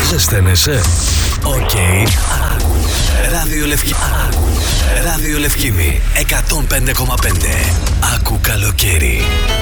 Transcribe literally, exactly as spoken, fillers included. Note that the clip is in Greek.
Ζεσταίνεσαι? Οκ. Okay. Ράδιο Λευκή. Ράδιο Λευκίδη εκατόν πέντε κόμμα πέντε. Άκου καλοκαίρι.